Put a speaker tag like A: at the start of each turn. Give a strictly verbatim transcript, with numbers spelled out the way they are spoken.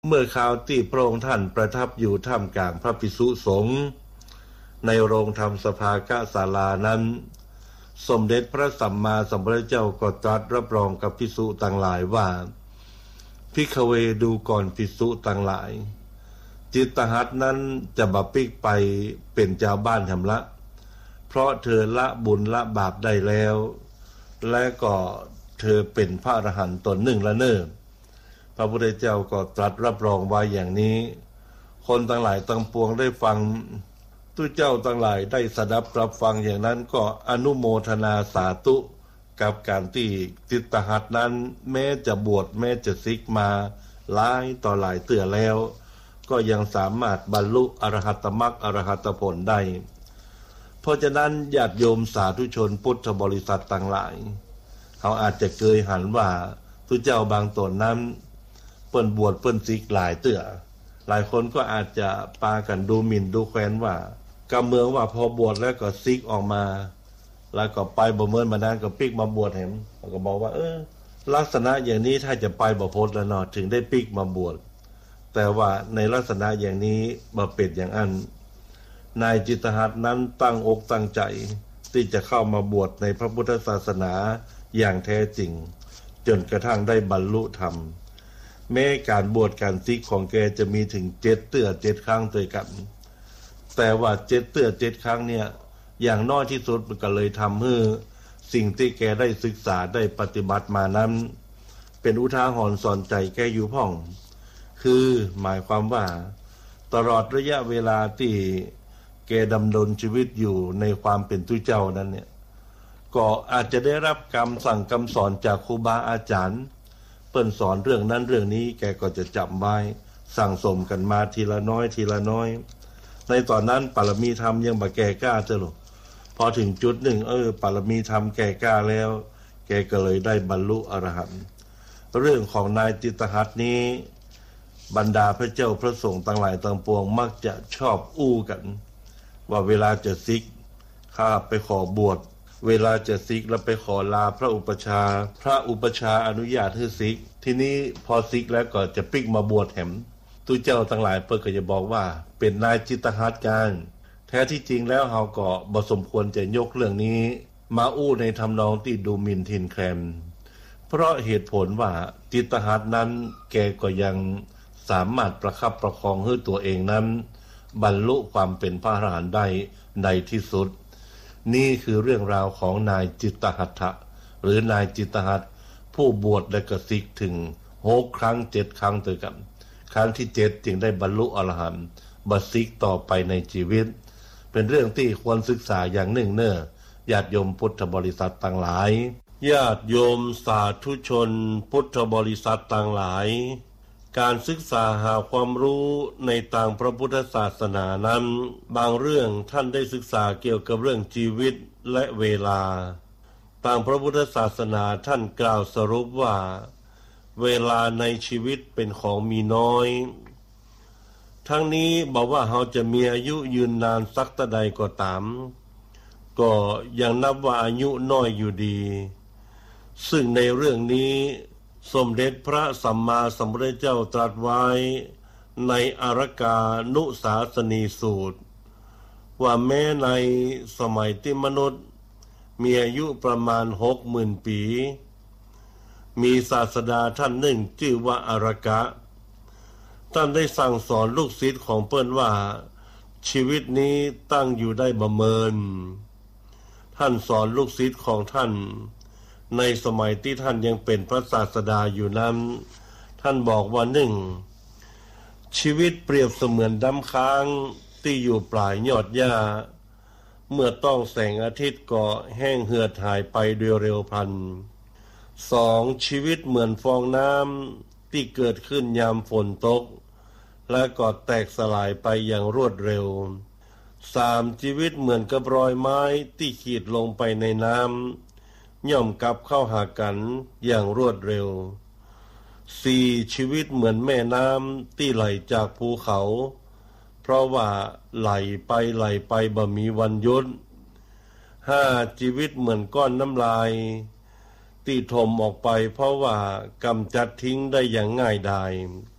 A: เมื่อคราวที่พระองค์ท่านประทับอยู่ท่ามกลางพระภิกษุสงฆ์ในโรงธรรมสภากศาลานั้นสมเด็จพระสัมมาสัมพุทธเจ้าก็ตรัสรับรองกับภิกษุต่างหลายว่าภิกขเวดูก่อนภิกษุต่างหลายจิตตหัตถ์นั้นจะบัพปิกไปเป็นเจ้าบ้านทำละเพราะเธอละบุญละบาปได้แล้วและก็เธอเป็นพระอรหันต์ตนหนึ่งละเนิ่นพระพุทธเจ้าก็ตรัสรับรองไว้อย่างนี้คนต่างหลายตั้งปวงได้ฟังทุเจ้าต่างหลายได้สดับรับฟังอย่างนั้นก็อนุโมทนาสาธุกับการที่จิตตหัตถ์นั้นแม้จะบวชแม้จะศึกมาหลายต่อหลายเตื่อแล้วก็ยังสามารถบรรลุอรหัตมรรคอรหัตผลได้เพราะฉะนั้นญาติโยมสาธุชนพุทธบริษัทต่างหลายเขาอาจจะเคยหันว่าทุเจ้าบางตนนั้นเปิ้นบวชเปิ้นศึกหลายเตื่อหลายคนก็อาจจะปากันดูหมิ่นดูแคลนว่ากำเมืองว่าพอบวชแล้วก็ศึกออกมาแล้วก็ไปบ่เมินมานานก็ปิกมาบวชแหมก็บอกว่าเออลักษณะอย่างนี้ถ้าจะไปบ่พ้นแล้วเนาะถึงได้ปิกมาบวชแต่ว่าในลักษณะอย่างนี้บ่เป็นอย่างอันนายจิตตหัตถ์นั้นตั้งอกตั้งใจที่จะเข้ามาบวชในพระพุทธศาสนาอย่างแท้จริงจนกระทั่งได้บรรลุธรรมแม้การบวชการศึกของแกจะมีถึงเจ็ดเตื้อเจ็ดครั้งด้วยกันแต่ว่าเจ็ดเตื้อเจ็ดครั้งเนี่ยอย่างน้อยที่สุดมันก็เลยทำให้สิ่งที่แกได้ศึกษาได้ปฏิบัติมานั้นเป็นอุทาหรณ์สอนใจแกอยู่พ่องคือหมายความว่าตลอดระยะเวลาที่แกดำรงชีวิตอยู่ในความเป็นทุเจ้านั้นเนี่ยก็อาจจะได้รับคำสั่งคำสอนจากครูบาอาจารย์เปิ้นสอนเรื่องนั้นเรื่องนี้แกก็จะจำไว้สั่งสมกันมาทีละน้อยทีละน้อยในตอนนั้นปรมีธรรมยังบ่แก่กล้าเจ้าหรอกพอถึงจุดหนึ่งเออปรมีธรรมแก่กล้าแล้วแกก็เลยได้บรรลุอรหันต์เรื่องของนายจิตตหัตถ์นี้บรรดาพระเจ้าพระสงฆ์ต่างหลายต่างปวงมักจะชอบอู้กันว่าเวลาจะศึกข้าไปขอบวชเวลาจะศึกแล้วไปขอลาพระอุปชาพระอุปชาอนุญาตให้ศึกทีนี้พอศึกแล้วก็จะปิกมาบวชแถมตุเจ้าทั้งหลายเปิ้นก็จะบอกว่าเป็นนายจิตตหัตถ์กันแท้ที่จริงแล้วเฮาก็บ่สมควรจะยกเรื่องนี้มาอู้ในทำนองที่ดูหมิ่นทินแคลนเพราะเหตุผลว่าจิตตหัตถ์นั้นแกก็ยังสามารถประคับประคองให้ตัวเองนั้นบรรลุความเป็นพระอรหันต์ได้ในที่สุดนี่คือเรื่องราวของนายจิตตหัตถะหรือนายจิตตหัตถ์ผู้บวชและก็ศึกถึงหกครั้งเจ็ดครั้งด้วยกันครั้งที่เจ็ดจึงได้บรรลุอรหันต์บ่ศึกต่อไปในชีวิตเป็นเรื่องที่ควรศึกษาอย่างหนึ่งเน้อญาติโยมพุทธบริษัทต่างหลายญาติโยมสาธุชนพุทธบริษัทต่างหลายการศึกษาหาความรู้ในทางพระพุทธศาสนานั้นบางเรื่องท่านได้ศึกษาเกี่ยวกับเรื่องชีวิตและเวลาทางพระพุทธศาสนาท่านกล่าวสรุปว่าเวลาในชีวิตเป็นของมีน้อยทั้งนี้บอกว่าเราจะมีอายุยืนนานสักเท่าใดก็ตามก็ยังนับว่าอายุน้อยอยู่ดีซึ่งในเรื่องนี้สมเด็จพระสัมมาสัมพุทธเจ้าตรัสไว้ในอารกานุสาสนีสูตรว่าแม้ในสมัยที่มนุษย์มีอายุประมาณ หกหมื่น ปีมีศาสดาท่านหนึ่งชื่อว่าอารกะท่านได้สั่งสอนลูกศิษย์ของเปิ้นว่าชีวิตนี้ตั้งอยู่ได้บ่เมินท่านสอนลูกศิษย์ของท่านในสมัยที่ท่านยังเป็นพระศาสดาอยู่นั้นท่านบอกว่าหนึ่งชีวิตเปรียบเสมือนดำค้างที่อยู่ปลายยอดหญ้าเมื่อต้องแสงอาทิตย์ก็แห้งเหือดหายไปโดยเร็วพลันสองชีวิตเหมือนฟองน้ำที่เกิดขึ้นยามฝนตกและก็แตกสลายไปอย่างรวดเร็วสามชีวิตเหมือนกับรอยไม้ที่ขีดลงไปในน้ำย่อมกลับเข้าหากันอย่างรวดเร็วสี่ชีวิตเหมือนแม่น้ำที่ไหลจากภูเขาเพราะว่าไหลไปไหลไปบ่มีวันหยุดห้าชีวิตเหมือนก้อนน้ำลายที่ถมออกไปเพราะว่ากำจัดทิ้งได้อย่างง่ายดาย